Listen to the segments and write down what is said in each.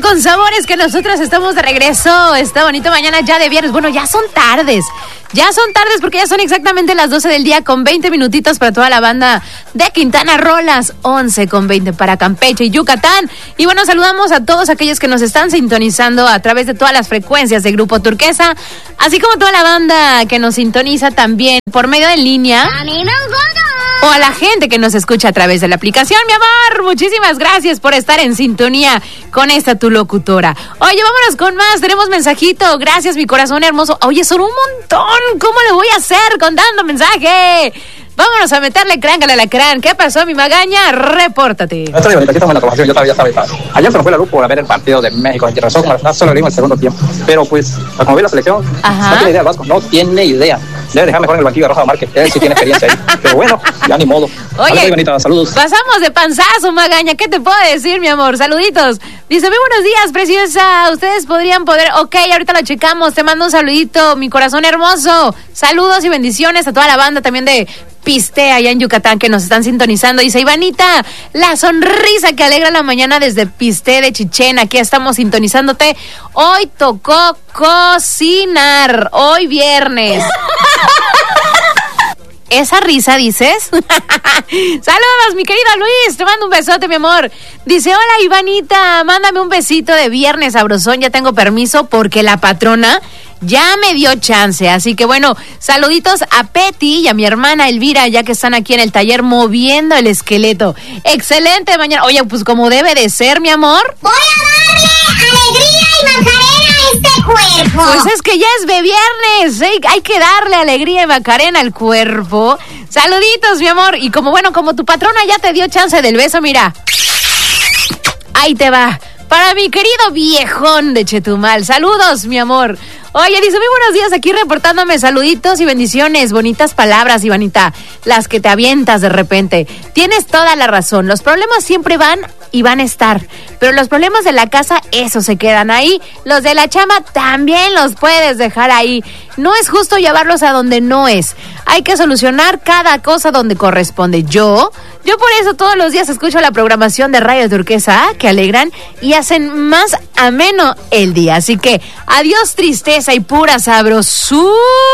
con sabores que nosotros estamos de regreso. Esta bonita mañana ya de viernes. Bueno, ya son tardes. Ya son tardes porque ya son exactamente las 12 del día con 20 minutitos para toda la banda de Quintana Roo, 11:20 para Campeche y Yucatán. Y bueno, saludamos a todos aquellos que nos están sintonizando a través de todas las frecuencias de Grupo Turquesa, así como toda la banda que nos sintoniza también por medio de línea. O a la gente que nos escucha a través de la aplicación, mi amor. Muchísimas gracias por estar en sintonía con esta tu locutora. Oye, vámonos con más. Tenemos mensajito. Gracias, mi corazón hermoso. Oye, son un montón. ¿Cómo le voy a hacer con tanto mensaje? Vámonos a meterle crán al alacrán. ¿Qué pasó, mi magaña? Repórtate. Aquí estamos en la aprobación, ya sabes. Ayer se nos fue la luz por ver el partido de México. Y razón, solo le dimos el segundo tiempo. Pero pues, como ve la selección, no tiene idea el Vasco, no tiene idea. Debe dejar mejor en el banquillo a Rafa Márquez, que él sí tiene experiencia ahí. Pero bueno, ya ni modo. Oye, Benita, saludos. Pasamos de panzazo, magaña. ¿Qué te puedo decir, mi amor? Saluditos. Dice, muy buenos días, preciosa. Ustedes podrían poder... Ok, ahorita lo checamos. Te mando un saludito, mi corazón hermoso. Saludos y bendiciones a toda la banda también de Piste allá en Yucatán que nos están sintonizando. Dice Ivanita, la sonrisa que alegra la mañana desde Piste de Chichén. Aquí estamos sintonizándote. Hoy tocó cocinar. Hoy viernes. ¿Esa risa dices? Saludos, mi querido Luis, te mando un besote, mi amor. Dice, hola Ivanita, mándame un besito de viernes sabrosón, ya tengo permiso porque la patrona ya me dio chance. Así que bueno, saluditos a Peti y a mi hermana Elvira, ya que están aquí en el taller moviendo el esqueleto. Excelente mañana. Oye, pues como debe de ser, mi amor. Voy a darle alegría y macarena a este cuerpo. Pues es que ya es de viernes, ¿eh? Hay que darle alegría y macarena al cuerpo. Saluditos, mi amor. Y como tu patrona ya te dio chance del beso, mira. Ahí te va. Para mi querido viejón de Chetumal. Saludos, mi amor. Oye, dice, muy buenos días, aquí reportándome, saluditos y bendiciones, bonitas palabras, Ivanita, las que te avientas de repente. Tienes toda la razón, los problemas siempre van y van a estar, pero los problemas de la casa, esos se quedan ahí, los de la chamba también los puedes dejar ahí. No es justo llevarlos a donde no es, hay que solucionar cada cosa donde corresponde. Yo por eso todos los días escucho la programación de Radio Turquesa, que alegran y hacen más ameno el día. Así que, adiós tristeza y pura sabrosura.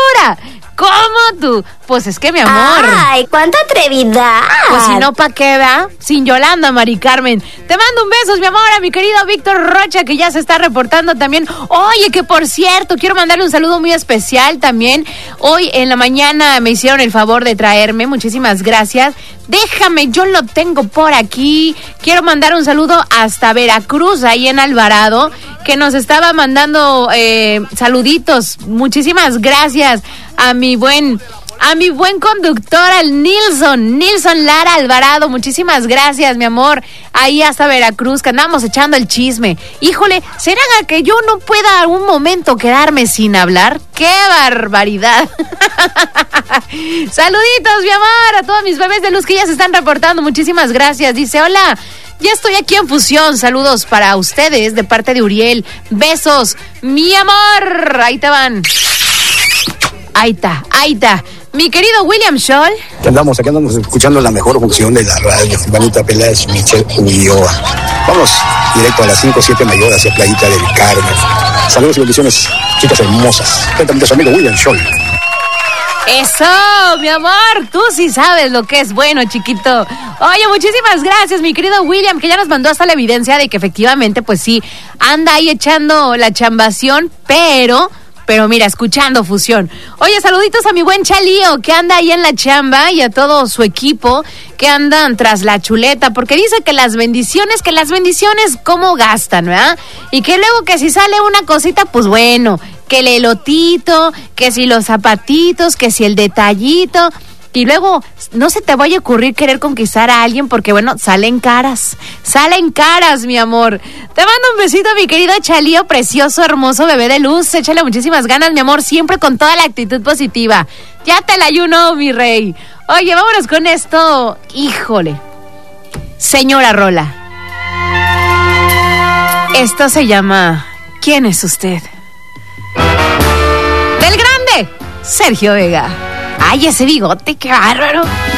¿Cómo tú? Pues es que, mi amor. ¡Ay, cuánta atrevidad! Pues si no, ¿pa' qué, va? Sin Yolanda, Mari Carmen. Te mando un beso, mi amor, a mi querido Víctor Rocha, que ya se está reportando también. Oye, que por cierto, quiero mandarle un saludo muy especial también. Hoy en la mañana me hicieron el favor de traerme. Muchísimas gracias. Déjame, yo lo tengo por aquí. Quiero mandar un saludo hasta Veracruz, ahí en Alvarado, que nos estaba mandando saluditos. Muchísimas gracias a mi buen conductor, al Nilson Lara Alvarado. Muchísimas gracias, mi amor. Ahí hasta Veracruz, que andamos echando el chisme. Híjole, ¿será que yo no pueda algún momento quedarme sin hablar? ¡Qué barbaridad! Saluditos, mi amor, a todos mis bebés de luz que ya se están reportando. Muchísimas gracias. Dice, hola, ya estoy aquí en Fusión. Saludos para ustedes de parte de Uriel. Besos, mi amor. Ahí te van. Ahí está. Mi querido William Scholl. Aquí andamos escuchando la mejor función de la radio. Ivanita Peláez, Michelle Ulloa. Vamos directo a las 5-7 mayor hacia Playita del Carmen. Saludos y bendiciones, chicas hermosas. Cuéntame su amigo William Scholl. Eso, mi amor, tú sí sabes lo que es bueno, chiquito. Oye, muchísimas gracias, mi querido William, que ya nos mandó hasta la evidencia de que efectivamente, pues sí, anda ahí echando la chambación, pero mira, escuchando Fusión. Oye, saluditos a mi buen Chalío, que anda ahí en la chamba, y a todo su equipo que andan tras la chuleta, porque dice que las bendiciones, cómo gastan, ¿verdad? Y que luego que si sale una cosita, pues bueno, que el elotito, que si los zapatitos, que si el detallito. Y luego, no se te vaya a ocurrir querer conquistar a alguien porque, bueno, salen caras, mi amor. Te mando un besito, mi querido Chalío, precioso, hermoso bebé de luz. Échale muchísimas ganas, mi amor, siempre con toda la actitud positiva. Ya te la ayuno, mi rey. Oye, vámonos con esto. Híjole. Señora Rola. Esto se llama ¿Quién es usted? Del grande Sergio Vega. Ay, ese bigote, qué bárbaro.